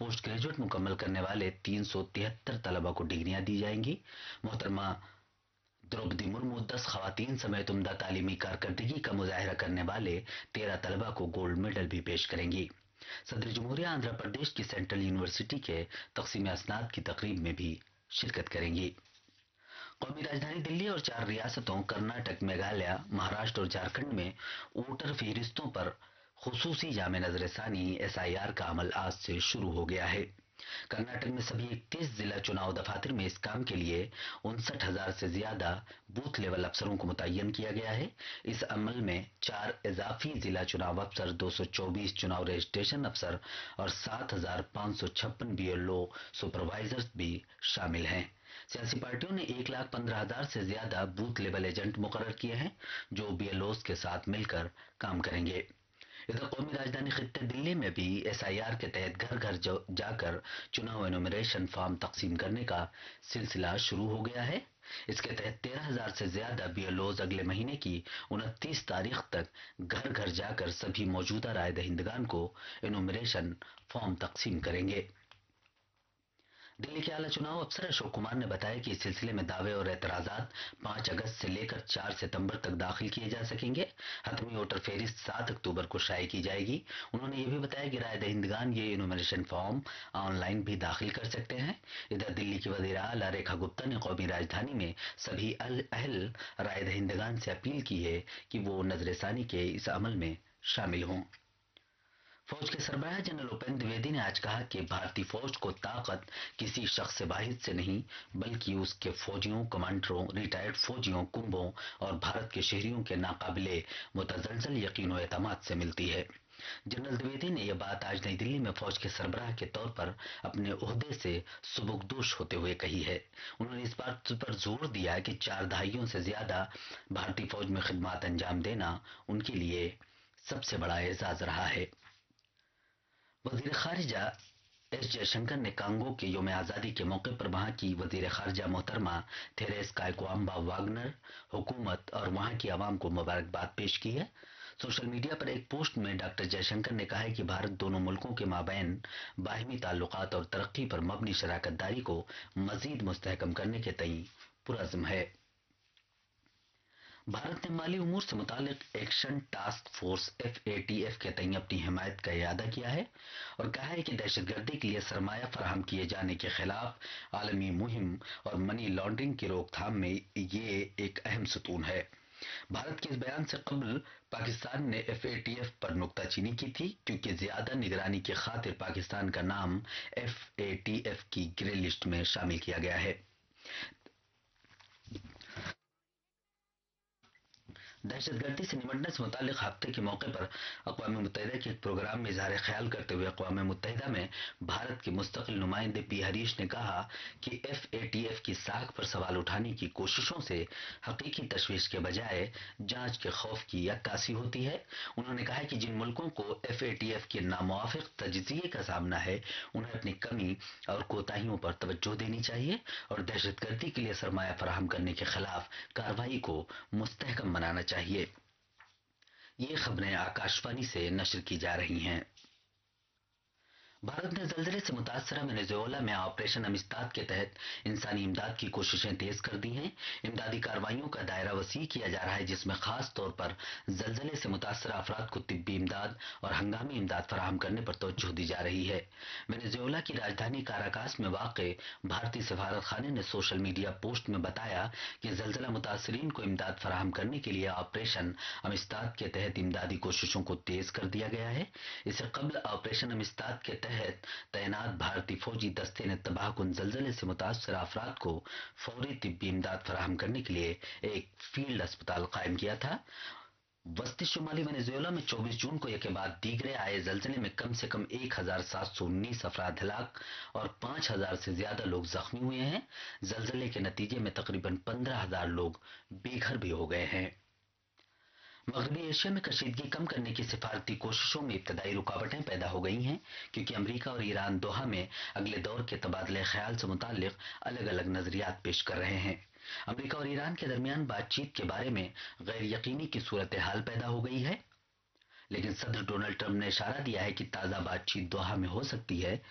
Post graduate मुकम्मल करने वाले 373 तलबा को डिग्रियां दी जाएंगी। मोहतरमा द्रौपदी मुर्मू 10 खवातीन समेत उम्दा तालीमी कारकर्दगी का मुजाहिरा करने वाले 13 तलबा को गोल्ड मेडल भी पेश करेंगी। सदर जमहूरिया आंध्र प्रदेश की सेंट्रल यूनिवर्सिटी के तकसीम असनाद की तकरीब में भी शिरकत करेंगी। कौमी राजधानी दिल्ली और 4 रियासतों कर्नाटक, मेघालय, महाराष्ट्र और झारखंड में वोटर फहरिस्तों पर खुसूसी जामे नजरसानी SIR का अमल आज से शुरू हो गया है। कर्नाटक में सभी 31 जिला चुनाव दफातर में इस काम के लिए 59,000 से ज्यादा बूथ लेवल अफसरों को मुतय्यन किया गया है। इस अमल में 4 इजाफी जिला चुनाव अफसर, 224 चुनाव रजिस्ट्रेशन अफसर और 7,556 BLO सुपरवाइजर्स भी शामिल हैं। सियासी पार्टियों ने 1,15,000 से ज्यादा बूथ लेवल एजेंट मुकर्रर किए हैं जो BLOs के साथ मिलकर काम करेंगे। इधर कौमी राजधानी खित्ते दिल्ली में भी SIR के तहत घर घर जाकर चुनाव एनुमरेशन फॉर्म तकसीम करने का सिलसिला शुरू हो गया है। इसके तहत 13,000 से ज्यादा BLOs अगले महीने की 29 तारीख तक घर घर जाकर सभी मौजूदा राय दहिंदगान को एनुमरेशन फॉर्म तकसीम करेंगे। दिल्ली के आला चुनाव अफसर अशोक कुमार ने बताया कि इस सिलसिले में दावे और एतराजात 5 अगस्त से लेकर 4 सितंबर तक दाखिल किए जा सकेंगे। हतमी वोटर फेहरिस्त 7 अक्टूबर को शाये की जाएगी। उन्होंने ये भी बताया कि राय दहिंदगान ये इनुमरेशन फॉर्म ऑनलाइन भी दाखिल कर सकते हैं। इधर दिल्ली की वज़ीर आला रेखा गुप्ता ने कौमी राजधानी में सभी अहल राय दहिंदगान से अपील की है कि वो नजरसानी के इस अमल में शामिल हों। फौज के सरबराह जनरल उपेंद्र द्विवेदी ने आज कहा कि भारतीय फौज को ताकत किसी शख्स वाहिद से नहीं बल्कि उसके फौजियों, कमांडरों, रिटायर्ड फौजियों, कुंभों और भारत के शहरियों के नाकाबिले मुतजलजल यकीन और एतमाद से मिलती है। जनरल द्विवेदी ने यह बात आज नई दिल्ली में फौज के सरबराह के तौर पर अपने ओहदे से सुबुकदोश होते हुए कही है। उन्होंने इस बात पर जोर दिया कि 4 दहाइयों से ज्यादा भारतीय फौज में खिदमत अंजाम देना उनके लिए सबसे बड़ा एजाज रहा है। वजीर खारिजा S जयशंकर ने कांगो के यौम आजादी के मौके पर वहां की वजीर खारिजा मोहतरमा थेरेस कायकोआम्बा वागनर, हुकूमत और वहां की आवाम को मुबारकबाद पेश की है। सोशल मीडिया पर एक पोस्ट में डॉक्टर जयशंकर ने कहा है कि भारत दोनों मुल्कों के माबैन बाहिमी ताल्लुकात और तरक्की पर मबनी शराकतदारी को मजीद मुस्तहकम करने के तई पुरअज़्म है। भारत ने माली उमूर से मुतालिक एक्शन टास्क फोर्स FATF के तई अपनी हिमायत का इरादा किया है और कहा है कि दहशतगर्दी के लिए सरमाया फराहम किए जाने के खिलाफ आलमी मुहिम और मनी लॉन्ड्रिंग की रोकथाम में ये एक अहम सतून है। भारत के इस बयान से कबल पाकिस्तान ने FATF पर नुक्ताचीनी की थी क्योंकि ज्यादा निगरानी की खातिर पाकिस्तान का नाम FATF की ग्रे लिस्ट में शामिल किया गया है। दहशतगर्दी से निपटने से मुतालिक हफ्ते के मौके पर अक़वाम मुत्तहिदा के एक प्रोग्राम में इज़हार ख्याल करते हुए अक़वाम मुत्तहिदा में भारत के मुस्तकिल नुमाइंदे P हरीश ने कहा कि FATF की साख पर सवाल उठाने की कोशिशों से हकीकी तशवीश के बजाय जांच के खौफ की अक्कासी होती है। उन्होंने कहा कि जिन मुल्कों को FATF के नामुवाफिक तजज़िये का सामना है उन्हें अपनी कमी और कोताहियों पर तवज्जो देनी चाहिए और दहशतगर्दी के लिए सरमाया फराहम करने के खिलाफ कार्रवाई को मुस्तहकम बनाना चाहिए। ये खबरें आकाशवाणी से नशर की जा रही हैं। भारत ने ज़लज़ले से मुतासरा वेनेज़ुएला में ऑपरेशन अमिस्ताद के तहत इंसानी इमदाद की कोशिशें तेज कर दी हैं। इमदादी कार्रवाइयों का दायरा वसी किया जा रहा है जिसमें खास तौर पर ज़लज़ले से मुतासरा अफराद को तिब्बी इमदाद और हंगामी इमदाद फराहम करने पर तवज्जो दी जा रही है। वेनेज़ुएला की राजधानी काराकास में वाक़े भारतीय सफारत खाने ने सोशल मीडिया पोस्ट में बताया कि ज़लज़ला मुतासरीन को इमदाद फराहम करने के लिए ऑपरेशन अमिस्ताद के तहत इमदादी कोशिशों को तेज कर दिया गया है। इससे कबल ऑपरेशन अमिस्ताद के तैनात भारतीय फौजी दस्ते ने तबाहकुन ज़लज़ले से मुतासर अफराद को फौरी तिब्बी इमदाद फराहम करने के लिए एक फील्ड अस्पताल कायम किया था। वस्ती शुमाली वेनेज़ुएला में 24 जून को एक के बाद दीगरे आए ज़लज़ले में कम से कम 1,719 अफराद हलाक और 5,000 से ज्यादा लोग जख्मी हुए हैं। ज़लज़ले के नतीजे में तकरीबन 15,000 लोग बेघर भी हो गए हैं। मगरबी एशिया में कशीदगी कम करने की सिफारती कोशिशों में इब्तदाई रुकावटें पैदा हो गई हैं क्योंकि अमेरिका और ईरान दोहा में अगले दौर के तबादले ख्याल से मुताल्लिक अलग अलग नजरियात पेश कर रहे हैं। अमेरिका और ईरान के दरमियान बातचीत के बारे में गैर यकीनी की सूरत हाल पैदा हो गई है, लेकिन सदर डोनाल्ड ट्रंप ने इशारा दिया है कि ताज़ा बातचीत दोहा में हो सकती है।